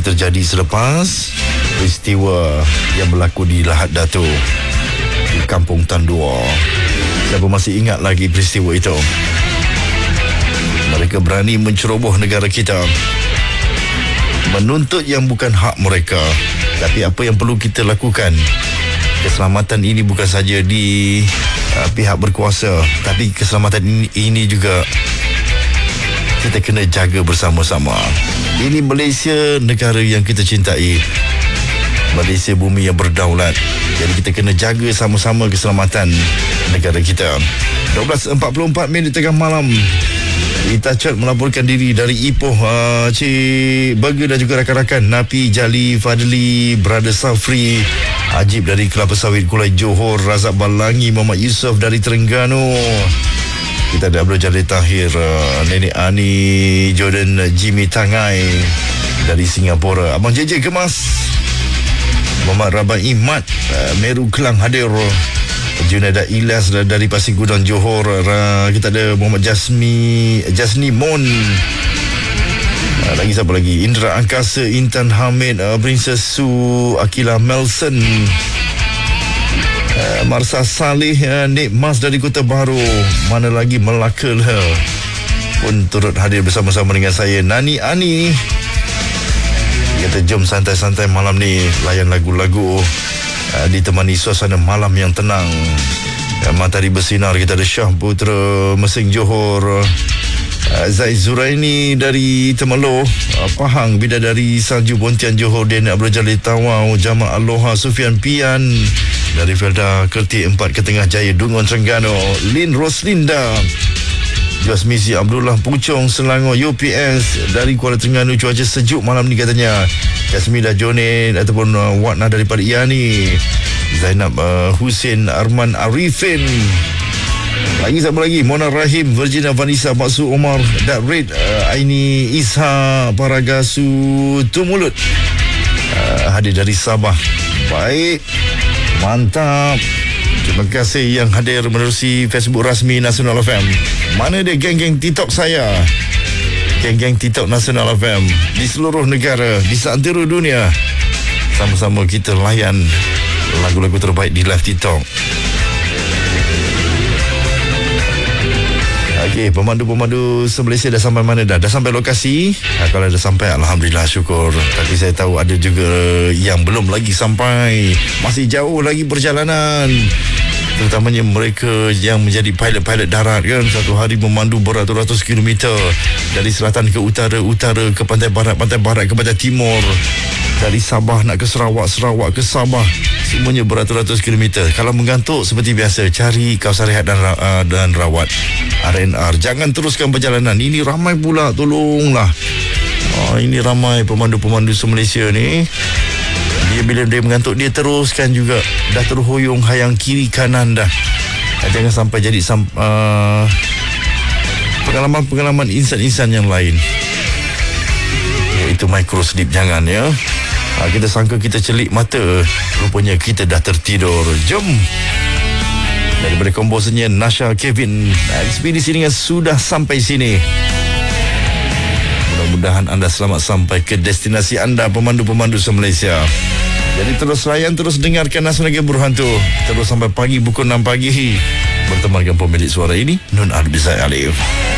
ini terjadi selepas peristiwa yang berlaku di Lahad Datu, di Kampung Tandua. Siapa masih ingat lagi peristiwa itu? Mereka berani menceroboh negara kita, menuntut yang bukan hak mereka. Tapi apa yang perlu kita lakukan? Keselamatan ini bukan saja di pihak berkuasa, tapi keselamatan ini juga kita kena jaga bersama-sama. Ini Malaysia, negara yang kita cintai. Malaysia bumi yang berdaulat. Jadi kita kena jaga sama-sama keselamatan negara kita. 12.44 tengah malam. Itacat melaporkan diri dari Ipoh, Cik Burger dan juga rakan-rakan. Napi, Jali, Fadli, Brother Safri, Ajib dari Kelapa Sawit, Kulai Johor, Razak Balangi, Muhammad Yusof dari Terengganu. Kita ada Abdul Jalil Tahir, Nenek Ani, Jordan Jimmy Tangai dari Singapura. Abang JJ Kemas, Muhammad Rabai Mat, Meru Kelang hadir. Junada Ilyas dari Pasir Gudang Johor. Kita ada Muhammad Jasni Mon. Lagi siapa lagi? Indra Angkasa, Intan Hamid, Princess Su, Akila Melson, Marsa Saleh, Nik Mas dari Kota Baru. Mana lagi? Melaka lah pun turut hadir bersama-sama dengan saya, Nani Ani. Kita jom santai-santai malam ni, layan lagu-lagu, ditemani suasana malam yang tenang. Matahari bersinar. Kita ada Syah Putra Mesing Johor, Zaid Zuraini dari Temerloh, Pahang, Bidadari Salju Pontian Johor, Daniel Abdul Jalil Tawau, Jamal Aloha, Sufian Pian dari Felda Kerti 4 Ketengah Jaya, Dungun Terengganu, Lin Roslinda, Jasmisi Abdullah Puchong Selangor, UPS dari Kuala Terengganu. Cuaca sejuk malam ni katanya. Jasmida Jonet ataupun Watna daripada Yani, Zainab Hussein, Arman Arifin. Lagi siapa lagi? Mona Rahim, Virginia Vanessa, Maksud Omar, Dat Red, Aini Isha, Paragasu Tumulut, hadir dari Sabah. Baik, mantap. Terima kasih yang hadir menerusi Facebook rasmi Nasional FM. Mana dia geng-geng TikTok saya? Geng-geng TikTok Nasional FM di seluruh negara, di seantero dunia. Sama-sama kita layan lagu-lagu terbaik di live TikTok. Okey, pemandu-pemandu se-Malaysia dah sampai mana dah? Dah sampai lokasi? Kalau dah sampai, Alhamdulillah, syukur. Tapi saya tahu ada juga yang belum lagi sampai. Masih jauh lagi perjalanan. Terutamanya mereka yang menjadi pilot-pilot darat kan. Satu hari memandu beratus-ratus kilometer. Dari selatan ke utara, utara ke pantai barat ke pantai timur. Dari Sabah nak ke Sarawak, Sarawak ke Sabah. Semuanya beratus-ratus kilometer. Kalau mengantuk seperti biasa, cari kawasan rehat dan rawat RNR. Jangan teruskan perjalanan. Ini ramai pula, tolonglah. Ini ramai pemandu-pemandu se-Malaysia ni. Bila dia mengantuk, dia teruskan juga. Dah terhuyung hayang kiri kanan dah. Jangan sampai jadi pengalaman-pengalaman insan-insan yang lain. Itu micro sleep, jangan ya. Kita sangka kita celik mata, rupanya kita dah tertidur. Jom. Daripada komposernya Nasha Kevin, ekspedisi dengan sudah sampai sini. Mudah-mudahan anda selamat sampai ke destinasi anda, pemandu-pemandu se-Malaysia. Jadi terus layan, terus dengarkan Nasional Game Berhantu. Terus sampai pagi, pukul 6 pagi. Bertemankan pemilik suara ini, Nun Arbizai Alif.